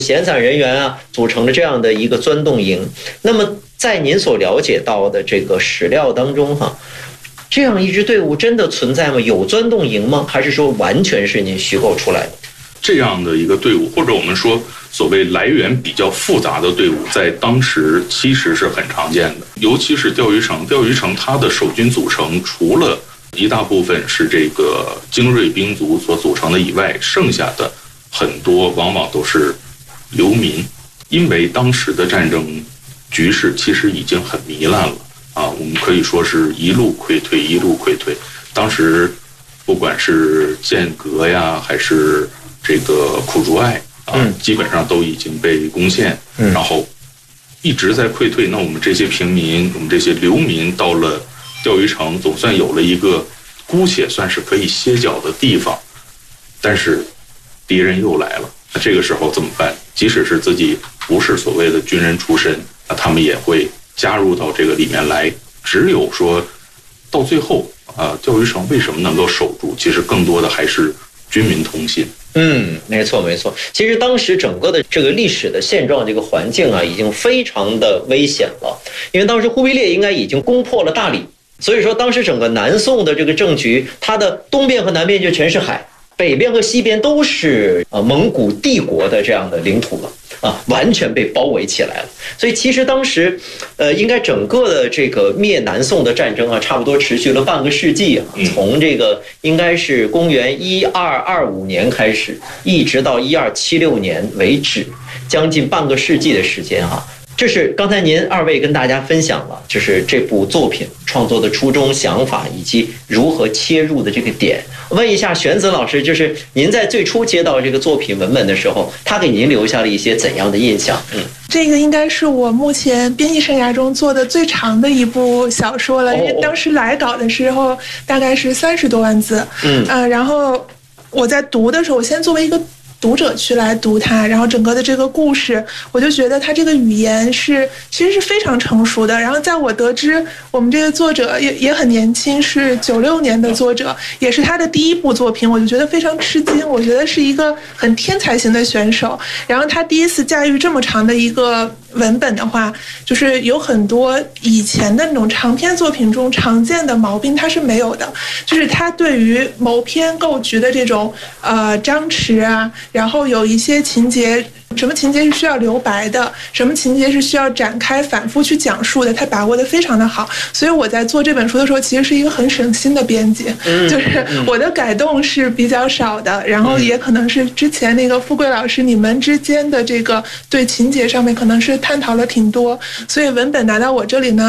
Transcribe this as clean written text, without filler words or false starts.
闲散人员啊组成了这样的一个钻洞营。那么在您所了解到的这个史料当中这样一支队伍真的存在吗？有钻洞营吗？还是说完全是您虚构出来的？ 这样的一个队伍，或者我们说所谓来源比较复杂的队伍，在当时其实是很常见的。尤其是钓鱼城它的守军组成，除了一大部分是这个精锐兵族所组成的以外，剩下的很多往往都是流民。因为当时的战争局势其实已经很糜烂了我们可以说是一路溃退。当时不管是剑阁呀，还是这个苦竹隘基本上都已经被攻陷，然后一直在溃退。那我们这些平民，我们这些流民到了钓鱼城，总算有了一个姑且算是可以歇脚的地方，但是敌人又来了。那这个时候怎么办？即使是自己不是所谓的军人出身，那他们也会加入到这个里面来。只有说到最后钓鱼城为什么能够守住，其实更多的还是军民同心。 没错。其实当时整个的这个历史的现状，这个环境已经非常的危险了。因为当时忽必烈应该已经攻破了大理，所以说当时整个南宋的这个政局，它的东边和南边就全是海，北边和西边都是蒙古帝国的这样的领土了完全被包围起来了。所以其实当时应该整个的这个灭南宋的战争差不多持续了半个世纪从这个应该是公元1225年开始，一直到1276年为止，将近半个世纪的时间这是刚才您二位跟大家分享了，就是这部作品创作的初衷、想法以及如何切入的这个点。问一下玄子老师，就是您在最初接到这个作品文本的时候，他给您留下了一些怎样的印象？ 这个应该是我目前编辑生涯中做的最长的一部小说了，因为当时来稿的时候大概是30多万字。然后我在读的时候，我先作为一个读者去来读它，然后整个的这个故事，我就觉得它这个语言其实是非常成熟的。然后在我得知我们这个作者也很年轻，是96年的作者，也是他的第一部作品，我就觉得非常吃惊。我觉得是一个很天才型的选手。然后他第一次驾驭这么长的一个文本的话，就是有很多以前的那种长篇作品中常见的毛病他是没有的，就是他对于谋篇构局的这种张弛然后有一些情节，什么情节是需要留白的，什么情节是需要展开反复去讲述的，他把握的非常的好。所以我在做这本书的时候，其实是一个很省心的编辑，就是我的改动是比较少的，然后也可能是之前那个富贵老师你们之间的这个对情节上面可能是探讨了挺多，所以文本拿到我这里呢